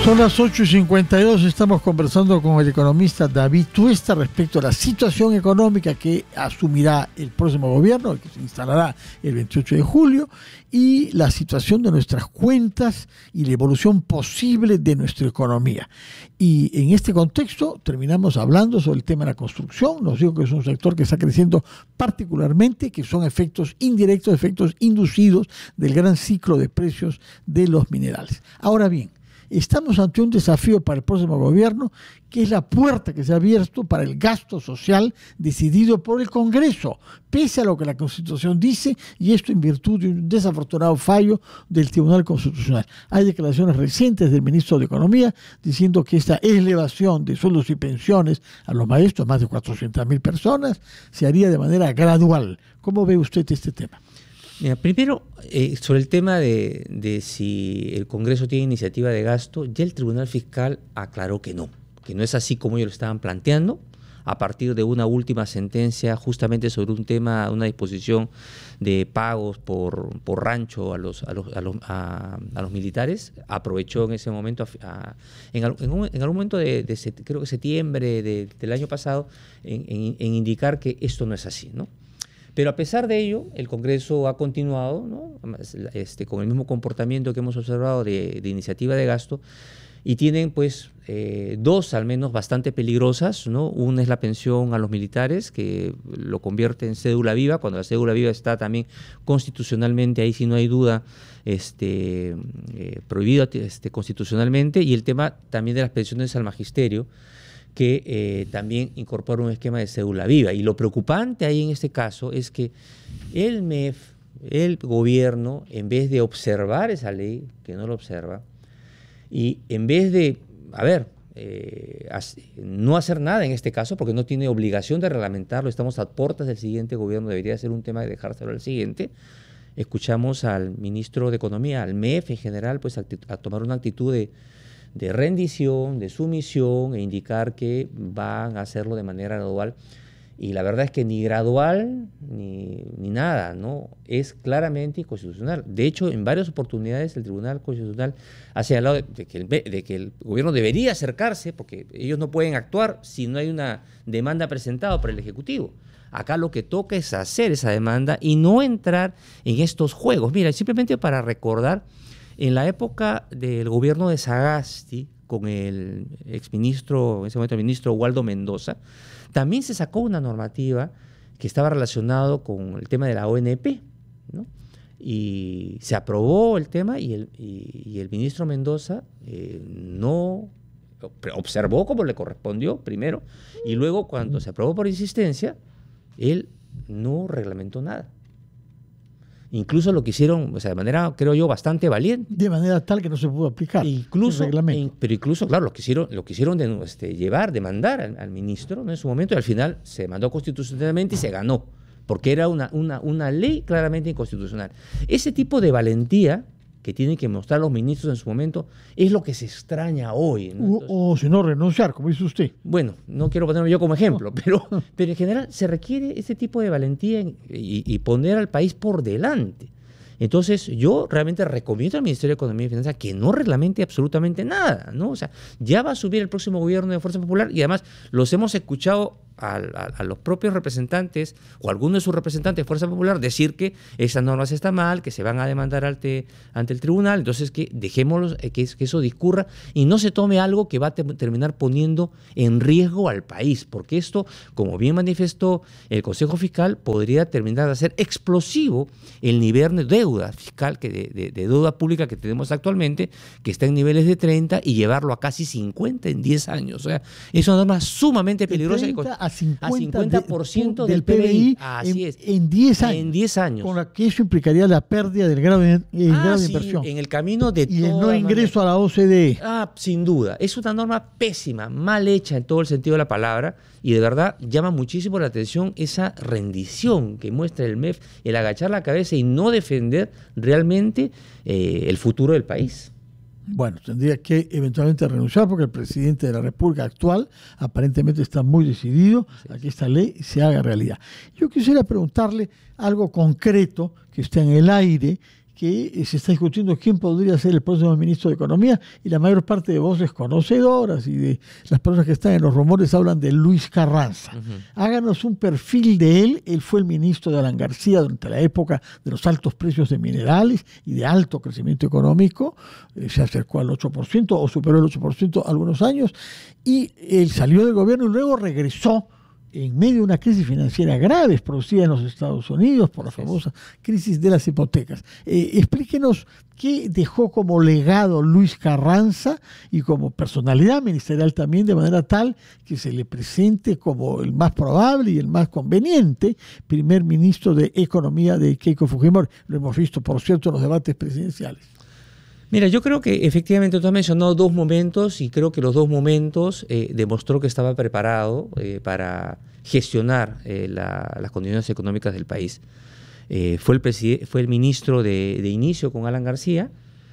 Son las 8:52, estamos conversando con el economista David Tuesta respecto a la situación económica que asumirá el próximo gobierno, que se instalará el 28 de julio, y la situación de nuestras cuentas y la evolución posible de nuestra economía. Y en este contexto terminamos hablando sobre el tema de la construcción. Nos digo que es un sector que está creciendo particularmente, que son efectos indirectos, efectos inducidos del gran ciclo de precios de los minerales. Ahora bien, estamos ante un desafío para el próximo gobierno, que es la puerta que se ha abierto para el gasto social decidido por el Congreso, pese a lo que la Constitución dice, y esto en virtud de un desafortunado fallo del Tribunal Constitucional. Hay declaraciones recientes del ministro de Economía diciendo que esta elevación de sueldos y pensiones a los maestros, más de 400.000 personas, se haría de manera gradual. ¿Cómo ve usted este tema? Mira, primero, sobre el tema de si el Congreso tiene iniciativa de gasto, ya el Tribunal Fiscal aclaró que no es así como ellos lo estaban planteando, a partir de una última sentencia justamente sobre un tema, una disposición de pagos por rancho a los militares. Aprovechó en ese momento, en algún momento creo que septiembre del año pasado, en indicar que esto no es así, ¿no? Pero a pesar de ello, el Congreso ha continuado, ¿no? Con el mismo comportamiento que hemos observado de iniciativa de gasto, y tienen pues dos al menos bastante peligrosas, ¿no? Una es la pensión a los militares, que lo convierte en cédula viva, cuando la cédula viva está también constitucionalmente, ahí sí no hay duda, prohibido constitucionalmente, y el tema también de las pensiones al magisterio, que también incorpora un esquema de cédula viva. Y lo preocupante ahí en este caso es que el MEF, el gobierno, en vez de observar esa ley, que no lo observa, y en vez de, no hacer nada en este caso, porque no tiene obligación de reglamentarlo, estamos a puertas del siguiente gobierno, debería ser un tema de dejárselo al siguiente. Escuchamos al ministro de Economía, al MEF en general, pues a tomar una actitud de rendición, de sumisión, e indicar que van a hacerlo de manera gradual. Y la verdad es que ni gradual ni nada, ¿no? Es claramente inconstitucional. De hecho, en varias oportunidades el Tribunal Constitucional ha señalado de que el gobierno debería acercarse, porque ellos no pueden actuar si no hay una demanda presentada por el Ejecutivo. Acá lo que toca es hacer esa demanda y no entrar en estos juegos. Mira, simplemente para recordar, en la época del gobierno de Sagasti, con el exministro, en ese momento el ministro Waldo Mendoza, también se sacó una normativa que estaba relacionado con el tema de la ONP, ¿no? Y se aprobó el tema y el ministro Mendoza no observó como le correspondió primero, y luego cuando se aprobó por insistencia, él no reglamentó nada. Incluso lo que hicieron, de manera, creo yo, bastante valiente. De manera tal que no se pudo aplicar pero incluso, claro, lo quisieron demandar al ministro, ¿no? En su momento, y al final se demandó constitucionalmente y se ganó, porque era una ley claramente inconstitucional. Ese tipo de valentía que tienen que mostrar los ministros en su momento es lo que se extraña hoy, ¿no? Entonces, o si no, renunciar, como dice usted. Bueno, no quiero ponerme yo como ejemplo, pero en general se requiere ese tipo de valentía y poner al país por delante. Entonces, yo realmente recomiendo al Ministerio de Economía y Finanzas que no reglamente absolutamente nada, ¿no? O sea, ya va a subir el próximo gobierno de Fuerza Popular, y además los hemos escuchado a los propios representantes o algunos de sus representantes de Fuerza Popular decir que esas normas están mal, que se van a demandar ante el tribunal. Entonces, que dejémoslo, que eso discurra y no se tome algo que va a terminar poniendo en riesgo al país, porque esto, como bien manifestó el Consejo Fiscal, podría terminar de hacer explosivo el nivel de deuda fiscal, de deuda pública que tenemos actualmente, que está en niveles de 30, y llevarlo a casi 50 en 10 años. O sea, es una norma sumamente peligrosa. A 50% del PBI. Así es. En 10 años. En 10 años. Con la que eso implicaría la pérdida del grado de inversión. En el camino de y el no ingreso a la OCDE. Sin duda. Es una norma pésima, mal hecha en todo el sentido de la palabra, y de verdad llama muchísimo la atención esa rendición que muestra el MEF, el agachar la cabeza y no defender realmente el futuro del país. Bueno, tendría que eventualmente renunciar, porque el presidente de la República actual aparentemente está muy decidido a que esta ley se haga realidad. Yo quisiera preguntarle algo concreto que está en el aire, que se está discutiendo quién podría ser el próximo ministro de Economía, y la mayor parte de voces conocedoras y de las personas que están en los rumores hablan de Luis Carranza. Háganos un perfil de él. Él fue el ministro de Alan García durante la época de los altos precios de minerales y de alto crecimiento económico. Se acercó al 8% o superó el 8% algunos años, y él salió del gobierno y luego regresó en medio de una crisis financiera grave producida en los Estados Unidos por la famosa crisis de las hipotecas. Explíquenos qué dejó como legado Luis Carranza y como personalidad ministerial también, de manera tal que se le presente como el más probable y el más conveniente primer ministro de Economía de Keiko Fujimori. Lo hemos visto, por cierto, en los debates presidenciales. Mira, yo creo que efectivamente tú has mencionado dos momentos, y creo que los dos momentos demostró que estaba preparado para gestionar las condiciones económicas del país. Fue el ministro de inicio con Alan García.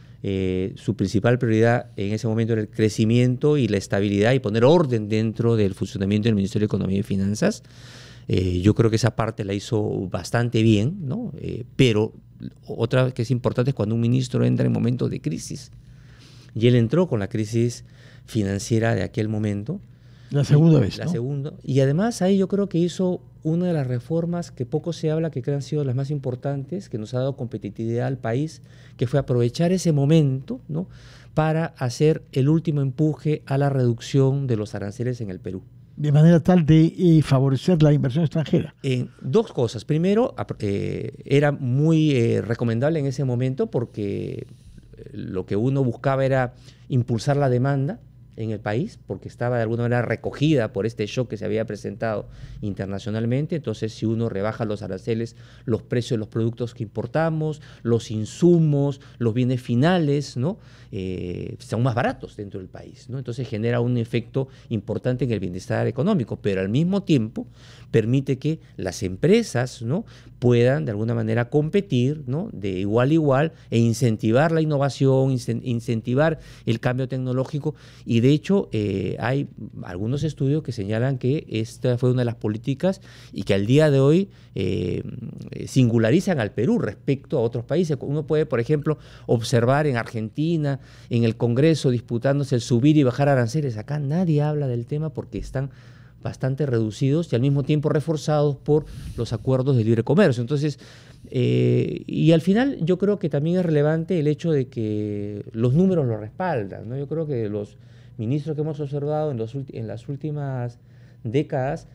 Su principal prioridad en ese momento era el crecimiento y la estabilidad y poner orden dentro del funcionamiento del Ministerio de Economía y Finanzas. Yo creo que esa parte la hizo bastante bien, ¿no? Pero otra que es importante es cuando un ministro entra en momentos de crisis. Y él entró con la crisis financiera de aquel momento. La segunda vez, La ¿no? segunda. Y además ahí yo creo que hizo una de las reformas que poco se habla, que creo han sido las más importantes, que nos ha dado competitividad al país, que fue aprovechar ese momento, ¿no?, para hacer el último empuje a la reducción de los aranceles en el Perú. De manera tal de favorecer la inversión extranjera. Dos cosas. Primero, era muy recomendable en ese momento porque lo que uno buscaba era impulsar la demanda en el país, porque estaba de alguna manera recogida por este shock que se había presentado internacionalmente. Entonces, si uno rebaja los aranceles, los precios de los productos que importamos, los insumos, los bienes finales, ¿no?, son más baratos dentro del país, ¿no? Entonces genera un efecto importante en el bienestar económico, pero al mismo tiempo permite que las empresas, ¿no?, puedan de alguna manera competir, ¿no?, de igual a igual, e incentivar la innovación, incentivar el cambio tecnológico. Y de hecho hay algunos estudios que señalan que esta fue una de las políticas y que al día de hoy singularizan al Perú respecto a otros países. Uno puede, por ejemplo, observar en Argentina, en el Congreso, disputándose el subir y bajar aranceles. Acá nadie habla del tema porque están bastante reducidos y al mismo tiempo reforzados por los acuerdos de libre comercio. Entonces, y al final yo creo que también es relevante el hecho de que los números lo respaldan, ¿no? Yo creo que los ministros que hemos observado en las últimas décadas,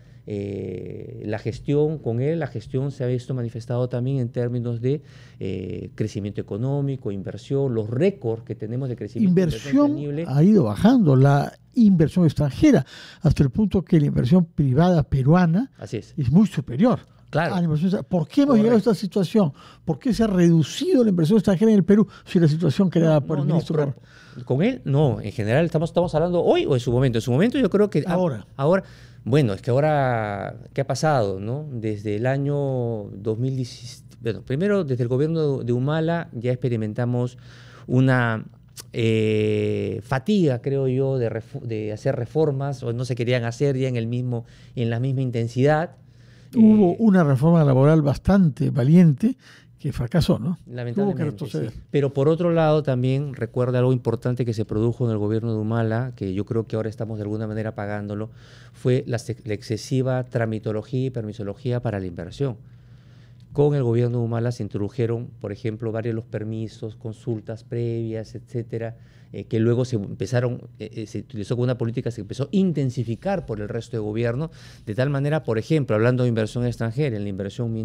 la gestión se ha visto manifestado también en términos de crecimiento económico, inversión, los récords que tenemos de crecimiento. Inversión ha ido bajando, la inversión extranjera, hasta el punto que la inversión privada peruana es muy superior. Claro. ¿Por qué hemos llegado a esta situación? ¿Por qué se ha reducido la inversión extranjera en el Perú si la situación creada por el ministro? Con él, no. En general, estamos hablando hoy o en su momento. En su momento yo creo que... Ahora. Bueno, es que ahora, ¿qué ha pasado, no? Desde el año 2017, bueno, primero desde el gobierno de Humala ya experimentamos una fatiga, creo yo, de hacer reformas, o no se querían hacer ya en la misma intensidad. Hubo una reforma laboral bastante valiente que fracasó, ¿no? Lamentablemente, sí. Pero por otro lado también recuerda algo importante que se produjo en el gobierno de Humala, que yo creo que ahora estamos de alguna manera pagándolo, fue la excesiva tramitología y permisología para la inversión. Con el gobierno de Humala se introdujeron, por ejemplo, varios de los permisos, consultas previas, etcétera, que luego se utilizó como una política, se empezó a intensificar por el resto del gobierno, de tal manera, por ejemplo, hablando de inversión extranjera, en la inversión minera,